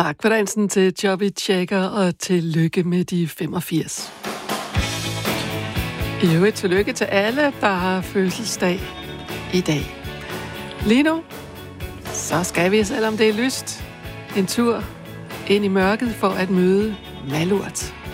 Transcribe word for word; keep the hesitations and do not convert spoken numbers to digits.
Tak for dansen til Jobbik Checker, og tillykke med de femogfirs. I øvrigt tillykke til alle, der har fødselsdag i dag. Lige nu, så skal vi, selvom det er lyst, en tur ind i mørket for at møde Malurt.